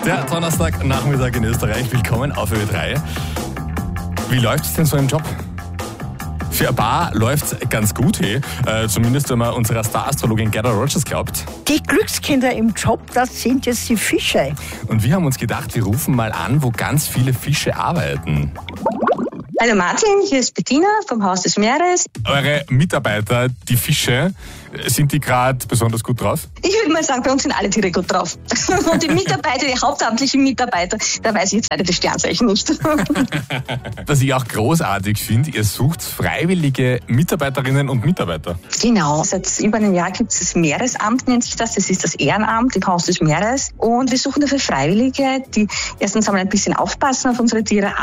Der Donnerstagnachmittag in Österreich. Willkommen auf Ö3. Wie läuft es denn so im Job? Für ein paar läuft es ganz gut, zumindest wenn man unserer Star-Astrologin Gerda Rogers glaubt. Die Glückskinder im Job, das sind jetzt die Fische. Und wir haben uns gedacht, wir rufen mal an, wo ganz viele Fische arbeiten. Hallo Martin, hier ist Bettina vom Haus des Meeres. Eure Mitarbeiter, die Fische, sind die gerade besonders gut drauf? Ich würde mal sagen, bei uns sind alle Tiere gut drauf. Und die Mitarbeiter, die hauptamtlichen Mitarbeiter, da weiß ich jetzt leider das Sternzeichen nicht. Was ich auch großartig finde, ihr sucht freiwillige Mitarbeiterinnen und Mitarbeiter. Genau, seit über einem Jahr gibt es das Meeresamt, nennt sich das. Das ist das Ehrenamt im Haus des Meeres. Und wir suchen dafür Freiwillige, die erstens einmal ein bisschen aufpassen auf unsere Tiere,